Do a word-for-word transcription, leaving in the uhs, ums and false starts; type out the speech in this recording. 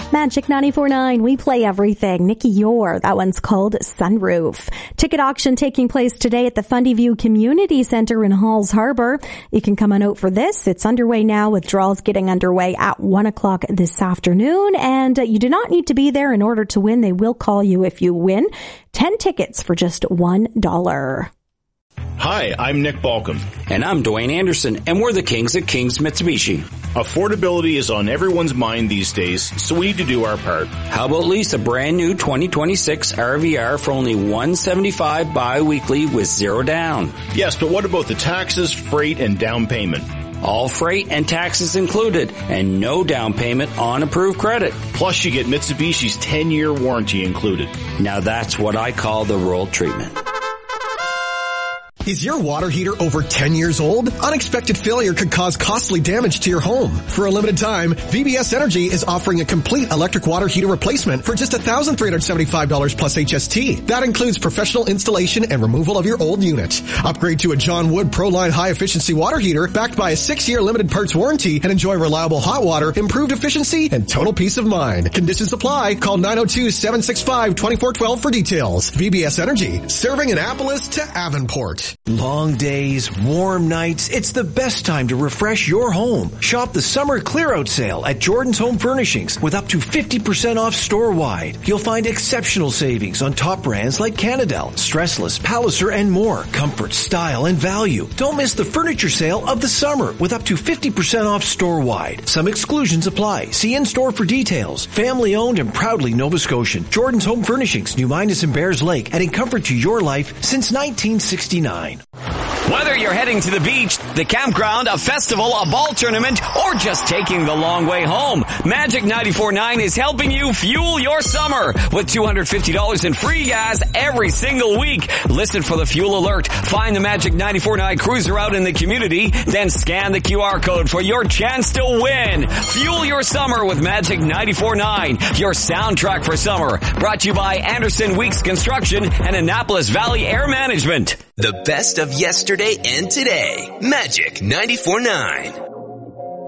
Magic ninety-four point nine, we play everything. Nikki Yor, that one's called Sunroof. Ticket auction taking place today at the Fundy View Community Center in Halls Harbor. You can come on out for this. It's underway now. Withdrawals getting underway at one o'clock this afternoon. And uh, you do not need to be there in order to win. They will call you if you win. ten tickets for just one dollar. Hi, I'm Nick Balcom. And I'm Dwayne Anderson, and we're the Kings at Kings Mitsubishi. Affordability is on everyone's mind these days, so we need to do our part. How about lease a brand new twenty twenty-six R V R for only one hundred seventy-five dollars bi-weekly with zero down? Yes, but what about the taxes, freight, and down payment? All freight and taxes included, and no down payment on approved credit. Plus, you get Mitsubishi's ten-year warranty included. Now that's what I call the rural treatment. Is your water heater over ten years old? Unexpected failure could cause costly damage to your home. For a limited time, V B S Energy is offering a complete electric water heater replacement for just one thousand three hundred seventy-five dollars plus H S T. That includes professional installation and removal of your old unit. Upgrade to a John Wood ProLine high-efficiency water heater backed by a six-year limited parts warranty and enjoy reliable hot water, improved efficiency, and total peace of mind. Conditions apply. Call nine oh two, seven six five, two four one two for details. V B S Energy, serving Annapolis to Avonport. Long days, warm nights, it's the best time to refresh your home. Shop the summer clear-out sale at Jordan's Home Furnishings with up to fifty percent off store-wide. You'll find exceptional savings on top brands like Canadel, Stressless, Palliser, and more. Comfort, style, and value. Don't miss the furniture sale of the summer with up to fifty percent off store-wide. Some exclusions apply. See in-store for details. Family-owned and proudly Nova Scotian. Jordan's Home Furnishings, New Minas and Bears Lake, adding comfort to your life since nineteen sixty-nine. Whether you're heading to the beach, the campground, a festival, a ball tournament, or just taking the long way home, Magic ninety-four point nine is helping you fuel your summer with two hundred fifty dollars in free gas every single week. Listen for the fuel alert. Find the Magic ninety-four point nine cruiser out in the community, then scan the Q R code for your chance to win. Fuel your summer with Magic ninety-four point nine, your soundtrack for summer. Brought to you by Anderson Weeks Construction and Annapolis Valley Air Management. The best of yesterday and today. Magic ninety-four point nine.